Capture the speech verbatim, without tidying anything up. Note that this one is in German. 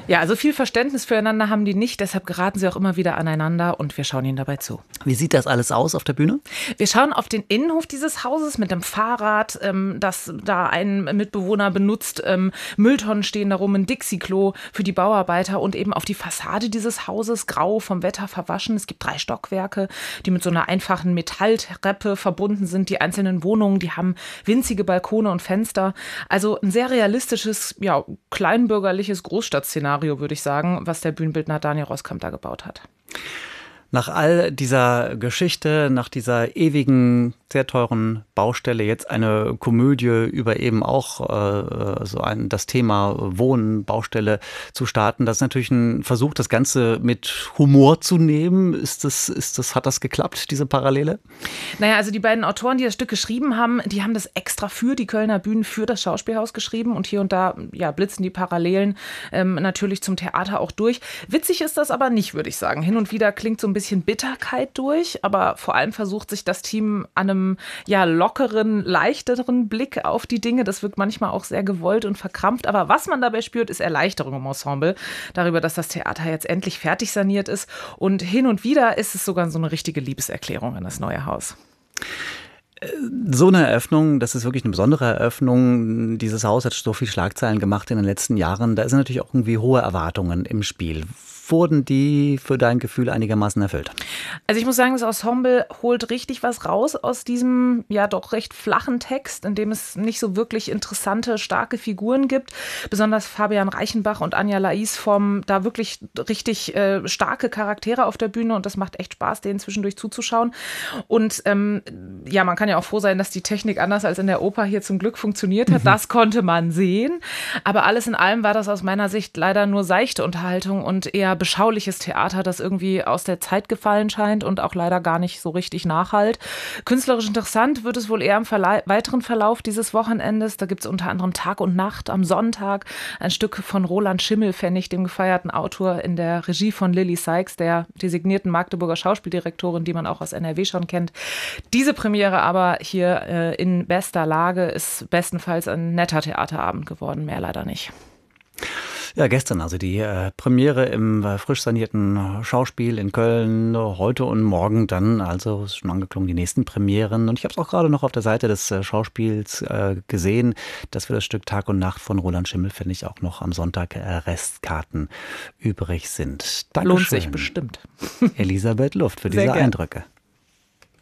Ja, also viel Verständnis füreinander haben die nicht, deshalb geraten sie auch immer wieder aneinander und wir schauen ihnen dabei zu. Wie sieht das alles aus auf der Bühne? Wir schauen auf den Innenhof dieses Hauses mit dem Fahrrad, ähm, das da ein Mitbewohner benutzt. Ähm, Mülltonnen stehen da rum, ein Dixie-Klo für die Bauarbeiter und eben auf die Fassade dieses Hauses, grau vom Wetter verwaschen. Es gibt drei Stockwerke, die mit so einer einfachen Metalltreppe verbunden sind. Die einzelnen Wohnungen, die haben winzige Balkone und Fenster. Also ein sehr realistisches, ja, kleinbürgerliches Großstadtszenario, würde ich sagen, was der Bühnenbildner Daniel Roßkamp da gebaut hat. Nach all dieser Geschichte, nach dieser ewigen, sehr teuren Baustelle, jetzt eine Komödie über eben auch äh, so ein, das Thema Wohnen, Baustelle zu starten. Das ist natürlich ein Versuch, das Ganze mit Humor zu nehmen. Ist das, ist das, hat das geklappt, diese Parallele? Naja, also die beiden Autoren, die das Stück geschrieben haben, die haben das extra für die Kölner Bühnen, für das Schauspielhaus geschrieben und hier und da ja, blitzen die Parallelen ähm, natürlich zum Theater auch durch. Witzig ist das aber nicht, würde ich sagen. Hin und wieder klingt so ein bisschen Bitterkeit durch, aber vor allem versucht sich das Team an einem ja, lockeren, leichteren Blick auf die Dinge. Das wirkt manchmal auch sehr gewollt und verkrampft, aber was man dabei spürt, ist Erleichterung im Ensemble, darüber, dass das Theater jetzt endlich fertig saniert ist und hin und wieder ist es sogar so eine richtige Liebeserklärung an das neue Haus. So eine Eröffnung, das ist wirklich eine besondere Eröffnung. Dieses Haus hat so viel Schlagzeilen gemacht in den letzten Jahren. Da sind natürlich auch irgendwie hohe Erwartungen im Spiel. Wurden die für dein Gefühl einigermaßen erfüllt? Also ich muss sagen, das Ensemble holt richtig was raus aus diesem ja doch recht flachen Text, in dem es nicht so wirklich interessante, starke Figuren gibt. Besonders Fabian Reichenbach und Anja Lais formen da wirklich richtig äh, starke Charaktere auf der Bühne und das macht echt Spaß, denen zwischendurch zuzuschauen. Und ähm, ja, man kann ja auch froh sein, dass die Technik anders als in der Oper hier zum Glück funktioniert hat. Das konnte man sehen. Aber alles in allem war das aus meiner Sicht leider nur seichte Unterhaltung und eher beschauliches Theater, das irgendwie aus der Zeit gefallen scheint und auch leider gar nicht so richtig nachhallt. Künstlerisch interessant wird es wohl eher im Verla- weiteren Verlauf dieses Wochenendes. Da gibt es unter anderem Tag und Nacht am Sonntag ein Stück von Roland Schimmelpfennig, dem gefeierten Autor, in der Regie von Lilly Sykes, der designierten Magdeburger Schauspieldirektorin, die man auch aus N R W schon kennt. Diese Premiere aber hier äh, in bester Lage ist bestenfalls ein netter Theaterabend geworden, mehr leider nicht. Ja, gestern also die äh, Premiere im äh, frisch sanierten Schauspiel in Köln, heute und morgen dann, also ist schon angeklungen, die nächsten Premieren. Und ich habe es auch gerade noch auf der Seite des äh, Schauspiels äh, gesehen, dass für das Stück Tag und Nacht von Roland Schimmelpfennig auch noch am Sonntag äh, Restkarten übrig sind. Dankeschön. Lohnt sich bestimmt. Elisabeth Luft für diese Eindrücke.